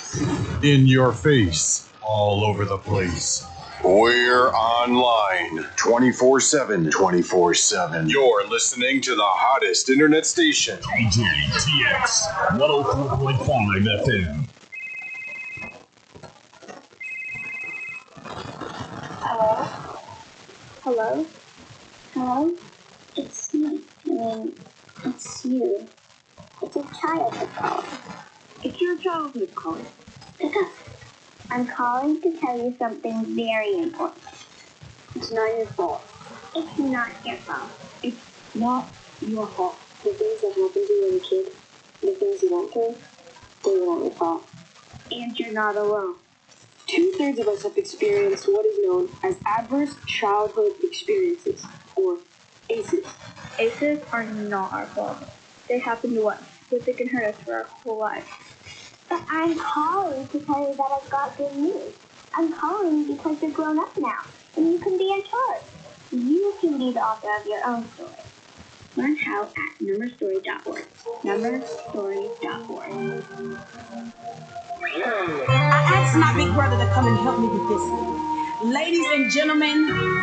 In your face, all over the place. We're online 24/7. 24/7. You're listening to the hottest internet station. DJTX 104.5 FM. Hello? Hello? Hello? It's me. It's you. It's a childhood calling. It's your childhood calling. Pick up. I'm calling to tell you something very important. It's not your fault. It's not your fault. It's not your fault. The things that happened to you as a kid, the things you went through, they were not your fault. And you're not alone. 2/3 of us have experienced what is known as adverse childhood experiences, or ACEs. ACEs are not our fault. They happen to us, but they can hurt us for our whole life. But I'm calling to tell you that I've got good news. I'm calling because you're grown up now, and you can be in charge. You can be the author of your own story. Learn how at numberstory.org. Numberstory.org. I asked my big brother to come and help me with this. Ladies and gentlemen,